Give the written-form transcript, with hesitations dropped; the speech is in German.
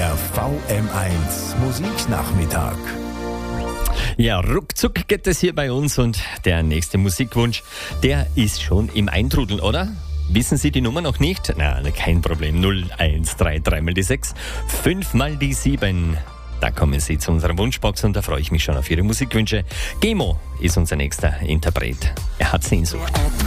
Der VM1 Musiknachmittag. Ja, ruckzuck geht es hier bei uns und der nächste Musikwunsch, der ist schon im Eintrudeln, oder? Wissen Sie die Nummer noch nicht? Na, kein Problem. 0133 mal die 6, 5 mal die 7. Da kommen Sie zu unserer Wunschbox und da freue ich mich schon auf Ihre Musikwünsche. Gemo ist unser nächster Interpret. Er hat Sehnsucht.